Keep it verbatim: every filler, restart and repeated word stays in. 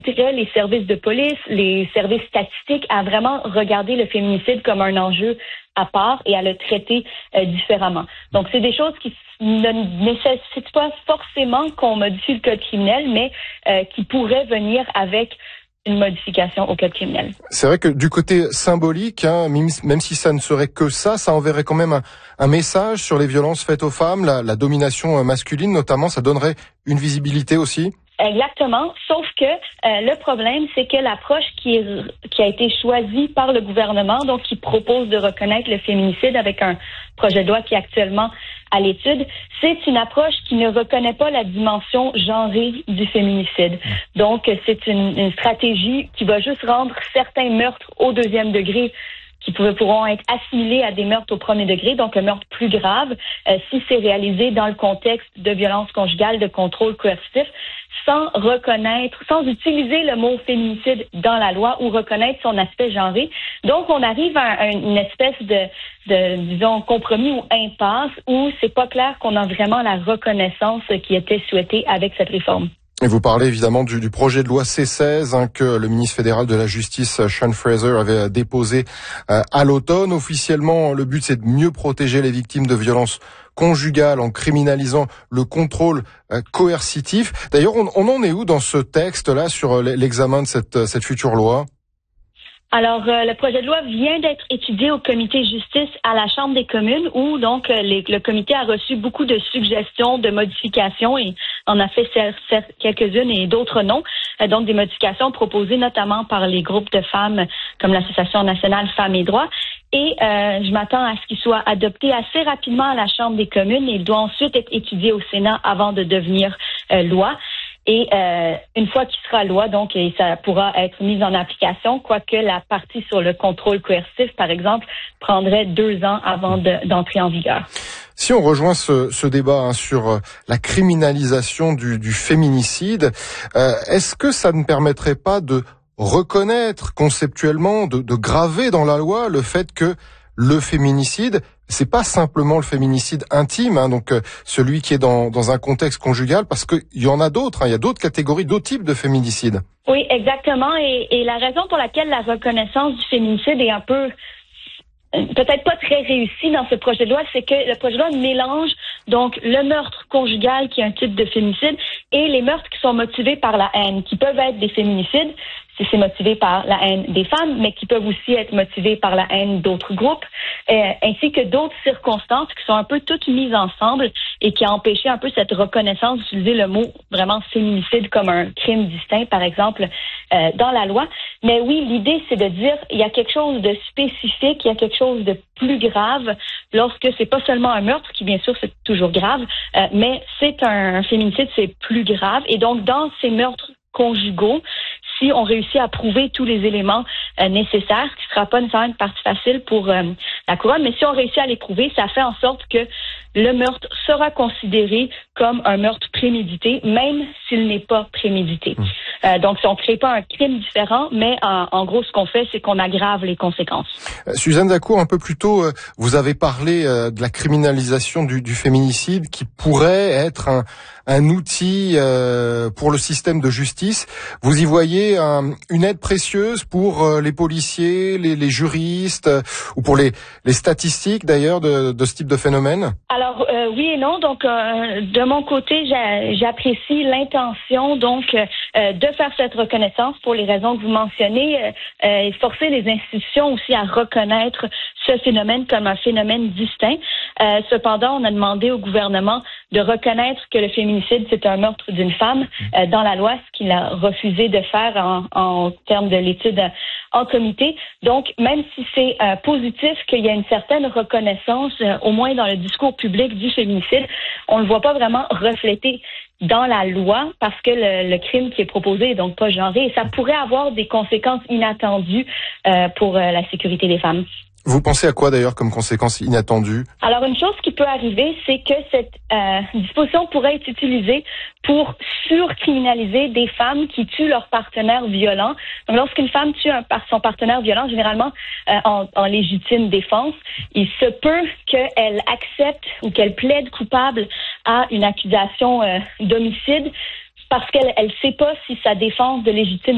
les services de police, les services statistiques à vraiment regarder le féminicide comme un enjeu à part et à le traiter euh, différemment. Donc, c'est des choses qui ne nécessitent pas forcément qu'on modifie le code criminel, mais euh, qui pourraient venir avec une modification au code criminel. C'est vrai que du côté symbolique, hein, même si ça ne serait que ça, ça enverrait quand même un, un message sur les violences faites aux femmes, la, la domination masculine notamment, ça donnerait une visibilité aussi. Exactement, sauf que euh, le problème, c'est que l'approche qui, est, qui a été choisie par le gouvernement, donc qui propose de reconnaître le féminicide avec un projet de loi qui est actuellement à l'étude, c'est une approche qui ne reconnaît pas la dimension genrée du féminicide. Donc, c'est une, une stratégie qui va juste rendre certains meurtres au deuxième degré qui pourront être assimilés à des meurtres au premier degré, donc un meurtre plus grave, euh, si c'est réalisé dans le contexte de violence conjugale, de contrôle coercitif, sans reconnaître, sans utiliser le mot féminicide dans la loi ou reconnaître son aspect genré. Donc, on arrive à une espèce de, de disons, compromis ou impasse où c'est pas clair qu'on a vraiment la reconnaissance qui était souhaitée avec cette réforme. Et vous parlez évidemment du, du projet de loi C seize hein, que le ministre fédéral de la Justice, Sean Fraser, avait déposé euh, à l'automne. Officiellement, le but, c'est de mieux protéger les victimes de violences conjugales en criminalisant le contrôle euh, coercitif. D'ailleurs, on, on en est où dans ce texte-là sur l'examen de cette, cette future loi ? Alors, euh, le projet de loi vient d'être étudié au comité justice à la Chambre des communes où, donc, euh, les, le comité a reçu beaucoup de suggestions de modifications et en a fait quelques-unes et d'autres non. Euh, donc, des modifications proposées notamment par les groupes de femmes comme l'Association nationale Femmes et Droits. Et euh, je m'attends à ce qu'il soit adopté assez rapidement à la Chambre des communes et il doit ensuite être étudié au Sénat avant de devenir euh, loi. Et euh, une fois qu'il sera loi, donc, et ça pourra être mis en application, quoique la partie sur le contrôle coercitif, par exemple, prendrait deux ans avant de, d'entrer en vigueur. Si on rejoint ce, ce débat hein, sur la criminalisation du, du féminicide, euh, est-ce que ça ne permettrait pas de reconnaître conceptuellement, de, de graver dans la loi le fait que le féminicide, c'est pas simplement le féminicide intime, hein, donc euh, celui qui est dans, dans un contexte conjugal, parce qu'il y en a d'autres, hein, il y a d'autres catégories, d'autres types de féminicide. Oui, exactement, et, et la raison pour laquelle la reconnaissance du féminicide est un peu, peut-être pas très réussie dans ce projet de loi, c'est que le projet de loi mélange donc le meurtre conjugal, qui est un type de féminicide, et les meurtres qui sont motivés par la haine, qui peuvent être des féminicides, si c'est motivé par la haine des femmes, mais qui peuvent aussi être motivés par la haine d'autres groupes, euh, ainsi que d'autres circonstances qui sont un peu toutes mises ensemble et qui a empêché un peu cette reconnaissance d'utiliser le mot vraiment féminicide comme un crime distinct, par exemple, euh, dans la loi. Mais oui, l'idée, c'est de dire il y a quelque chose de spécifique, il y a quelque chose de plus grave lorsque c'est pas seulement un meurtre, qui bien sûr c'est toujours grave, euh, mais c'est un, un féminicide, c'est plus grave. Et donc, dans ces meurtres conjugaux, si on réussit à prouver tous les éléments euh, nécessaires, ce qui ne sera pas nécessairement une partie facile pour euh, la couronne, mais si on réussit à les prouver, ça fait en sorte que le meurtre sera considéré comme un meurtre prémédité, même s'il n'est pas prémédité. Mmh. Euh, donc, on ne crée pas un crime différent, mais en, en gros, ce qu'on fait, c'est qu'on aggrave les conséquences. Euh, Suzanne Dacour, un peu plus tôt, euh, vous avez parlé euh, de la criminalisation du, du féminicide qui pourrait être un, un outil euh, pour le système de justice. Vous y voyez un, une aide précieuse pour euh, les policiers, les, les juristes euh, ou pour les, les statistiques d'ailleurs de, de ce type de phénomène? Alors euh, oui et non. Donc euh, de mon côté, j'a, j'apprécie l'intention donc euh, de faire cette reconnaissance pour les raisons que vous mentionnez euh, euh, et forcer les institutions aussi à reconnaître ce phénomène comme un phénomène distinct. Euh, cependant, on a demandé au gouvernement de reconnaître que le féminicide, c'est un meurtre d'une femme euh, dans la loi, ce qu'il a refusé de faire en, en termes de l'étude en comité. Donc, même si c'est euh, positif qu'il y a une certaine reconnaissance, euh, au moins dans le discours public du féminicide, on ne le voit pas vraiment reflété dans la loi parce que le, le crime qui est proposé est donc pas genré et ça pourrait avoir des conséquences inattendues euh, pour euh, la sécurité des femmes. Vous pensez à quoi d'ailleurs comme conséquence inattendue? Alors une chose qui peut arriver, c'est que cette euh, disposition pourrait être utilisée pour surcriminaliser des femmes qui tuent leur partenaire violent. Donc lorsqu'une femme tue un, son partenaire violent, généralement euh, en, en légitime défense, il se peut qu'elle accepte ou qu'elle plaide coupable à une accusation euh, d'homicide parce qu'elle ne sait pas si sa défense de légitime